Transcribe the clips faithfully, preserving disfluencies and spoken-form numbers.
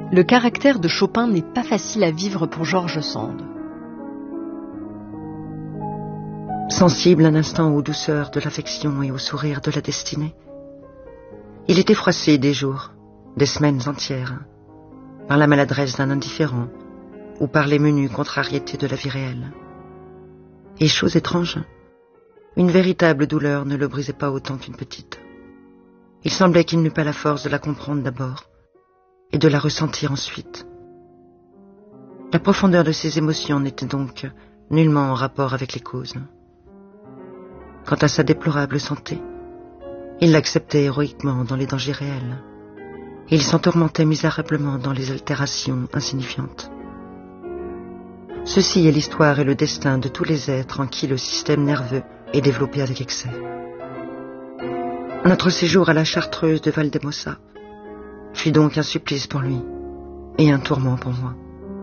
Le caractère de Chopin n'est pas facile à vivre pour George Sand. Sensible un instant aux douceurs de l'affection et aux sourires de la destinée, il était froissé des jours, des semaines entières, par la maladresse d'un indifférent ou par les menues contrariétés de la vie réelle. Et chose étrange, une véritable douleur ne le brisait pas autant qu'une petite. Il semblait qu'il n'eût pas la force de la comprendre d'abord et de la ressentir ensuite. La profondeur de ses émotions n'était donc nullement en rapport avec les causes. Quant à sa déplorable santé, il l'acceptait héroïquement dans les dangers réels. Il s'en tourmentait misérablement dans les altérations insignifiantes. Ceci est l'histoire et le destin de tous les êtres en qui le système nerveux est développé avec excès. Notre séjour à la Chartreuse de Valdemosa fut donc un supplice pour lui et un tourment pour moi.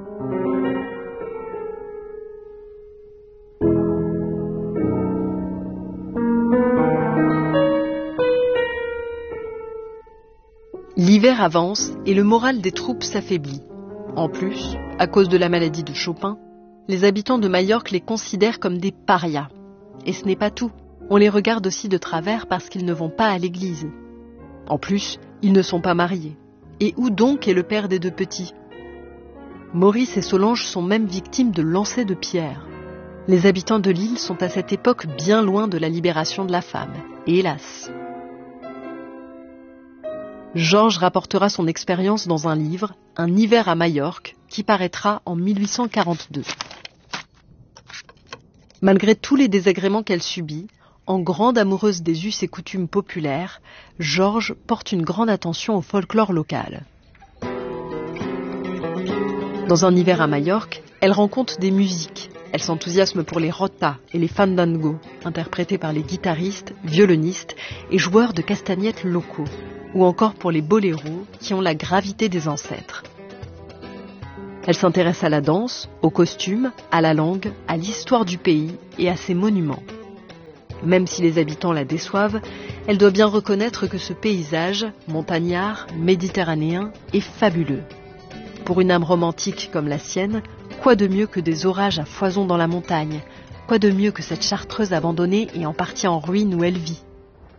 L'hiver avance et le moral des troupes s'affaiblit. En plus, à cause de la maladie de Chopin, les habitants de Majorque les considèrent comme des parias. Et ce n'est pas tout. On les regarde aussi de travers parce qu'ils ne vont pas à l'église. En plus, ils ne sont pas mariés. Et où donc est le père des deux petits ? Maurice et Solange sont même victimes de lancers de pierres. Les habitants de l'île sont à cette époque bien loin de la libération de la femme. Et hélas. Georges rapportera son expérience dans un livre, Un hiver à Majorque, qui paraîtra en mille huit cent quarante-deux. Malgré tous les désagréments qu'elle subit, en grande amoureuse des us et coutumes populaires, Georges porte une grande attention au folklore local. Dans Un hiver à Majorque, elle rencontre des musiques. Elle s'enthousiasme pour les rotas et les fandangos, interprétés par les guitaristes, violonistes et joueurs de castagnettes locaux, ou encore pour les boléros qui ont la gravité des ancêtres. Elle s'intéresse à la danse, aux costumes, à la langue, à l'histoire du pays et à ses monuments. Même si les habitants la déçoivent, elle doit bien reconnaître que ce paysage, montagnard, méditerranéen, est fabuleux. Pour une âme romantique comme la sienne, quoi de mieux que des orages à foison dans la montagne ? Quoi de mieux que cette Chartreuse abandonnée et en partie en ruine où elle vit ?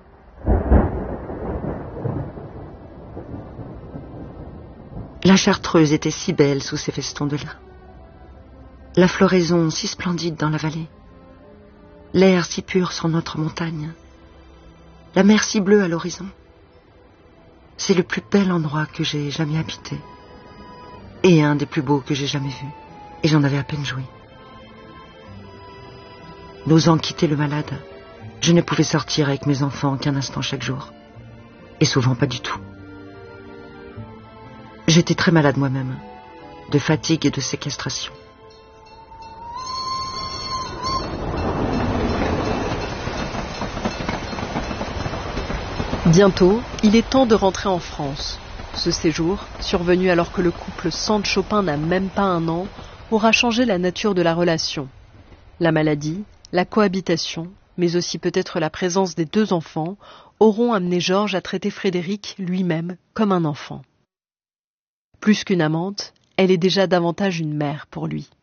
La Chartreuse était si belle sous ses festons de lin. La floraison si splendide dans la vallée. L'air si pur sur notre montagne. La mer si bleue à l'horizon. C'est le plus bel endroit que j'ai jamais habité. Et un des plus beaux que j'ai jamais vus. Et j'en avais à peine joui. N'osant quitter le malade, je ne pouvais sortir avec mes enfants qu'un instant chaque jour. Et souvent pas du tout. J'étais très malade moi-même, de fatigue et de séquestration. Bientôt, il est temps de rentrer en France. Ce séjour, survenu alors que le couple Sand-Chopin n'a même pas un an, aura changé la nature de la relation. La maladie, la cohabitation, mais aussi peut-être la présence des deux enfants, auront amené Georges à traiter Frédéric lui-même comme un enfant. Plus qu'une amante, elle est déjà davantage une mère pour lui.